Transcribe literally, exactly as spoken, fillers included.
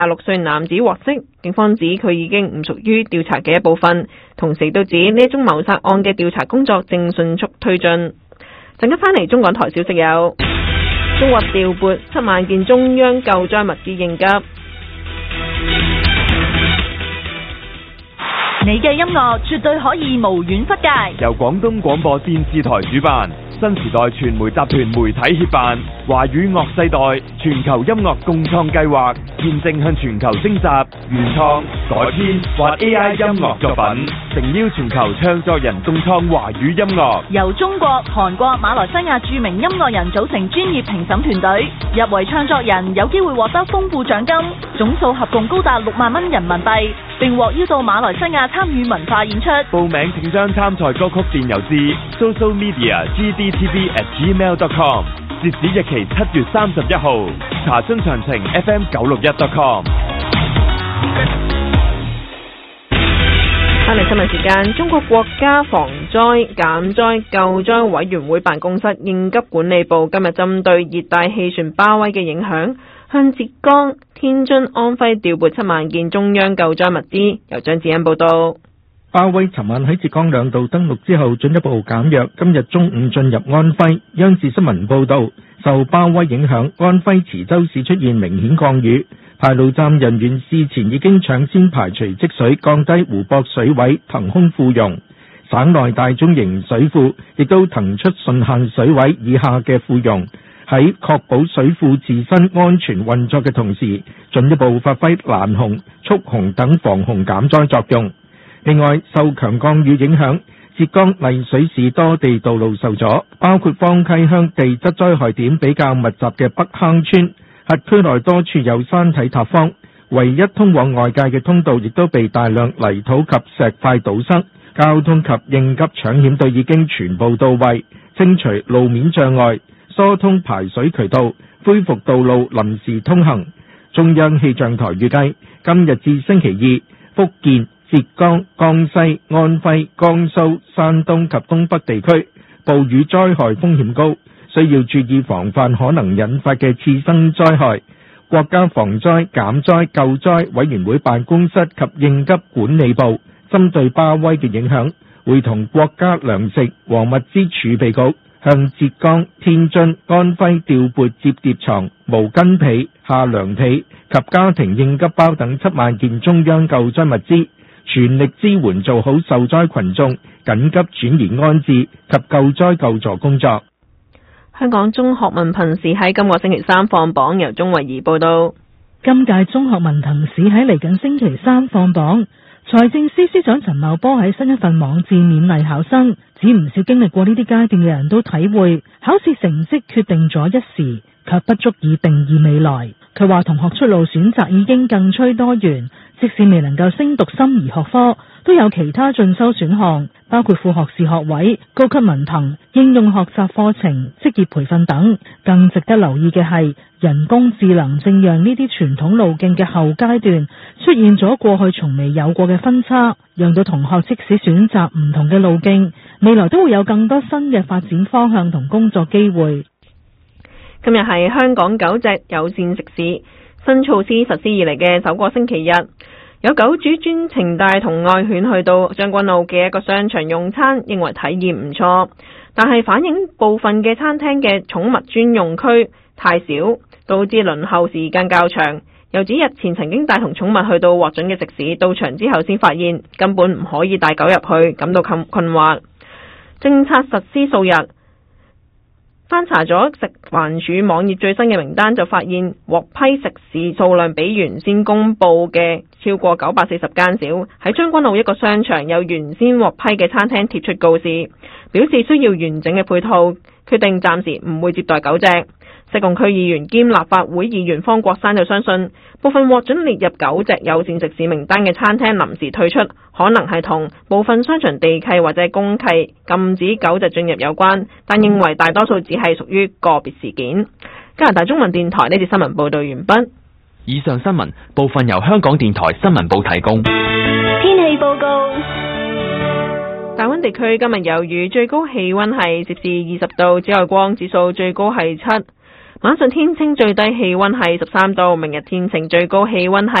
廿六歲男子獲釋，警方指佢已經唔屬於調查嘅一部分，同時都指呢一宗謀殺案嘅調查工作正迅速推進。陣間返嚟中港台消息有：中國調撥七萬件中央救災物資應急。 你嘅音樂絕對可以無遠弗屆， 由廣東廣播電視台主辦，新時代傳媒集團媒體協辦，華語樂世代全球音樂共創計劃，現正向全球徵集原創、改編或 A I 音樂作品，誠邀全球唱作人共創華語音樂。 由中國、韓國、馬來西亞著名音樂人組成專業評審團隊，入圍唱作人有機會獲得豐富獎金，總數合共高達六萬蚊人民幣，並獲邀到馬來西亞參與文化演出。 報名請將參賽歌曲電郵至 social media g d t v at gmail dot com， 截止日期七月三十一號。查詢詳情 f m 九六一 dot com。 翻嚟新聞時間，中國國家防災減災救災委員會辦公室應急管理部今日針對熱帶氣旋巴威嘅影響，向浙江、天津、安徽調撥七萬件中央救災物資。由張子欣報道。 巴威尋晚喺浙江兩度登陸之後進一步減弱，今日中午進入安徽。央視新聞報道，受巴威影響，安徽磁州市出現明顯降雨，排澇站人員事前已經搶先排除積水，降低湖泊水位，騰空庫容。省內大中型水庫亦都騰出順限水位以下嘅庫容，喺確保水庫自身安全運作嘅同時，進一步發揮攔洪、蓄洪等防洪減災作用。另外，受強降雨影響，浙江麗水市多地道路受阻，包括方溪鄉地質災害點比較密集嘅北坑村，轄區內多處有山體塌方，唯一通往外界嘅通道亦都被大量泥土及石塊堵塞，交通及應急搶險隊已經全部到位，清除路面障礙，疏通排水渠道，恢復道路臨時通行。中央氣象台預計，今日至星期二，福建、浙江、江西、安徽、江蘇、山東及東北地區暴雨災害風險高，需要注意防範可能引發嘅次生災害。國家防災減災救災委員會辦公室及應急管理部針對巴威嘅影響，會同國家糧食和物資儲備局向浙江、天津、安徽調撥摺疊床、毛巾被、夏涼被及家庭應急包等七萬件中央救災物資，全力支援做好受災群眾緊急轉移安置及救災救助工作。 香港中學文憑試喺今個星期三放榜，由鍾慧儀報道。 今屆中學文憑試喺嚟緊星期三放榜，財政司司長陳茂波喺新一份網誌勉勵考生，指唔少經歷過呢啲階段嘅人都體會，考試成績決定咗一時，卻不足以定義未來。佢話同學出路選擇已經更趨多元，即使未能夠升讀心儀學科，都有其他進修選項，包括副學士學位、高級文憑、應用學習課程、職業培訓等。更值得留意嘅係，人工智能正讓呢啲傳統路徑嘅後階段出現咗過去從未有過嘅分叉，讓到同學即使選擇唔同嘅路徑，未來都會有更多新嘅發展方向同工作機會。 今日係香港狗隻友善食肆新措施實施以嚟嘅首個星期日，有狗主專程帶同愛犬去到將軍澳嘅一個商場用餐，認為體驗唔錯，但係反映部分嘅餐廳嘅寵物專用區太少，導致輪候時間較長。又指日前曾經帶同寵物去到獲准嘅食肆，到場之後先發現根本唔可以帶狗入去，感到困困惑。政策實施數日，翻查咗食環署網頁最新嘅名單，就發現獲批食肆數量比原先公布嘅超過九百四十間少。喺將軍澳一個商場，有原先獲批嘅餐廳貼出告示，表示需要完整嘅配套，決定暫時唔會接待狗隻。西貢區議員兼立法會議員方國珊就相信，部分獲准列入狗隻友善食肆名單嘅餐廳臨時退出，可能係同部分商場地契或者公契禁止狗隻進入有關，但認為大多數只係屬於個別事件。加拿大中文電台呢節新聞報道完畢。 以上新聞部分由香港電台新聞部提供。 天氣報告。 大溫地區今日有雨，最高氣溫係攝氏二十度，紫外光指數最高係七。 晚上天晴最低氣溫係十三度，明日天晴最高氣溫係